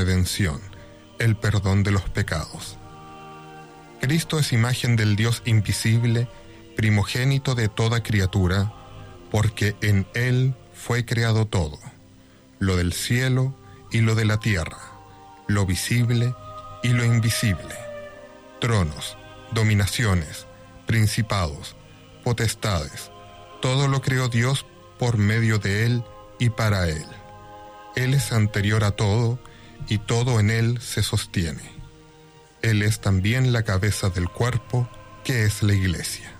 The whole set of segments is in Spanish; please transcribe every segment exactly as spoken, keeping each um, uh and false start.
redención, el perdón de los pecados. Cristo es imagen del Dios invisible, primogénito de toda criatura, porque en Él fue creado todo, lo del cielo y lo de la tierra, lo visible y lo invisible, tronos, dominaciones, principados, potestades, todo lo creó Dios por medio de Él y para Él. Él es anterior a todo, y todo en Él se sostiene. Él es también la cabeza del cuerpo, que es la Iglesia.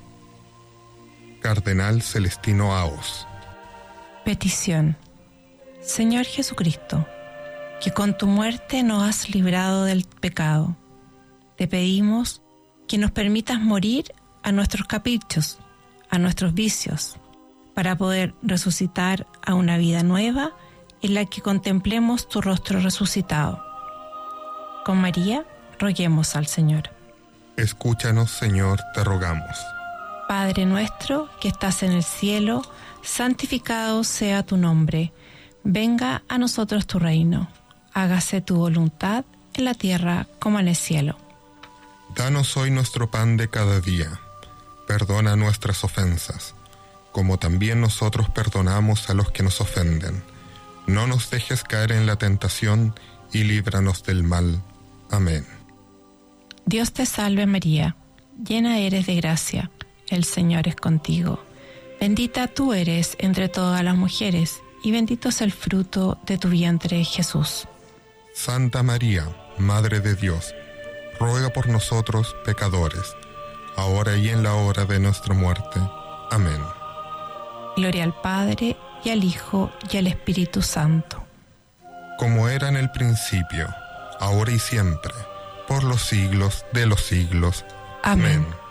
Cardenal Celestino Aos. Petición. Señor Jesucristo, que con tu muerte nos has librado del pecado, te pedimos que nos permitas morir a nuestros caprichos, a nuestros vicios, para poder resucitar a una vida nueva en la que contemplemos tu rostro resucitado. Con María, roguemos al Señor. Escúchanos, Señor, te rogamos. Padre nuestro que estás en el cielo, santificado sea tu nombre. Venga a nosotros tu reino. Hágase tu voluntad en la tierra como en el cielo. Danos hoy nuestro pan de cada día. Perdona nuestras ofensas, como también nosotros perdonamos a los que nos ofenden. No nos dejes caer en la tentación y líbranos del mal. Amén. Dios te salve María, llena eres de gracia, el Señor es contigo. Bendita tú eres entre todas las mujeres, y bendito es el fruto de tu vientre, Jesús. Santa María, Madre de Dios, ruega por nosotros pecadores, ahora y en la hora de nuestra muerte. Amén. Gloria al Padre, y al Hijo, y al Espíritu Santo. Como era en el principio, ahora y siempre, por los siglos de los siglos. Amén. Amén.